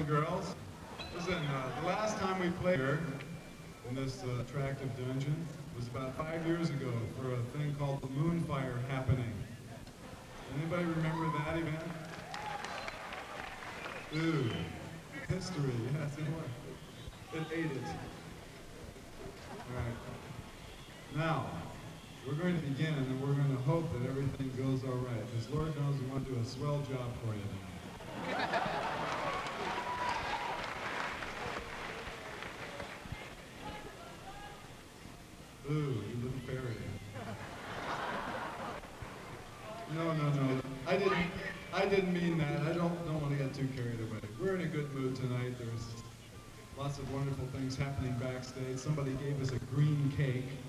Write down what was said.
and girls. Listen, the last time we played here in this attractive dungeon was about 5 years ago for a thing called the Moonfire Happening. Anybody remember that event? Ooh, history, yes, it was. It ate it. All right. Now, we're going to begin and we're going to hope that everything goes all right, because Lord knows we want to do a swell job for you tonight. Ooh, you little fairy. No. I didn't mean that. I don't want to get too carried away. We're in a good mood tonight. There's lots of wonderful things happening backstage. Somebody gave us a green cake.